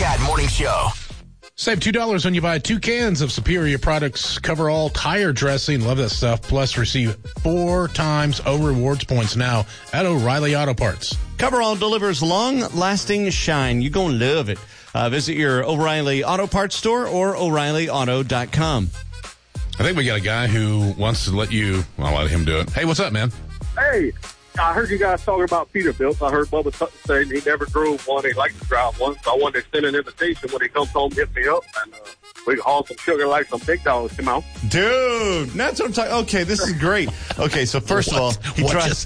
Cat Morning Show. Save $2 when you buy 2 cans of Superior Products Coverall tire dressing. Love that stuff. Plus, receive 4 times O rewards points now at O'Reilly Auto Parts. Coverall delivers long-lasting shine. You're going to love it. Visit your O'Reilly Auto Parts store or O'ReillyAuto.com. I think we got a guy who wants to let him do it. Hey, what's up, man? Hey, I heard you guys talking about Peterbilt. I heard Bubba saying he never drove one. He likes to drive one. So I wanted to extend an invitation when he comes home, hit me up, and we can haul some sugar like some big dogs come out. Dude, that's what I'm talking. Okay, this is great. Okay, so first of all, he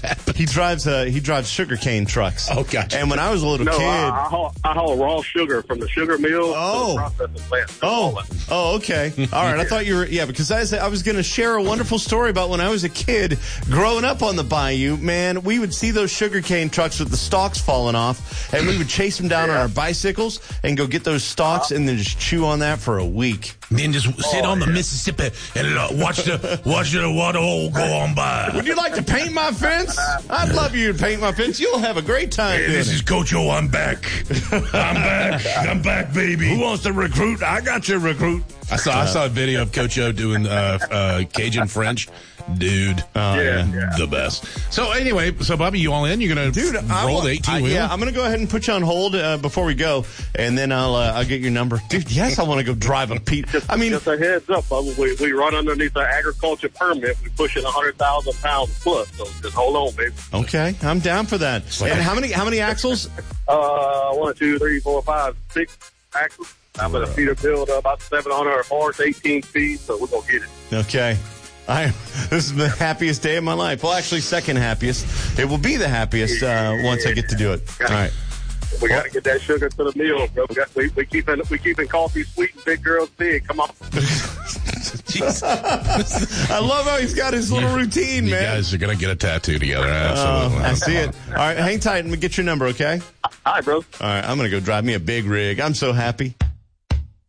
drives sugarcane trucks. Oh, gotcha. And when I was a little kid, I haul raw sugar from the sugar mill to the processing plant. Okay. All right. I thought you were, because I was going to share a wonderful story about when I was a kid growing up on the bayou. Man, we would see those sugarcane trucks with the stalks falling off, and we would chase them down on our bicycles and go get those stalks and then just chew on that for a week. Then just sit on the Mississippi and watch the water hole go on by. Would you like to paint my fence? I'd love you to paint my fence. You'll have a great time. Hey, this is Coach O. I'm back. I'm back, baby. Who wants to recruit? I got you, recruit. I saw a video of Coach O doing Cajun French. Dude, the best. So anyway, Bobby, you all in? You're gonna roll the 18-wheel? Yeah, I'm gonna go ahead and put you on hold before we go, and then I'll get your number. Dude, yes, I want to go drive a Pete. Just a heads up, Bubba. We run underneath our agriculture permit. We're pushing 100,000 pounds plus. So just hold on, baby. Okay, I'm down for that. And how many axles? 1, 2, 3, 4, 5, 6 axles. I'm gonna Peterbilt about 700 horse, 18 speed. So we're gonna get it. Okay. This is the happiest day of my life. Well, actually, second happiest. It will be the happiest once I get to do it. All right. We got to get that sugar to the meal, bro. We keeping coffee sweet and big girls big. Come on. I love how he's got his little routine, man. You guys are going to get a tattoo together. Absolutely. I see it. All right, hang tight and get your number, okay? All right, bro. All right, I'm going to go drive me a big rig. I'm so happy.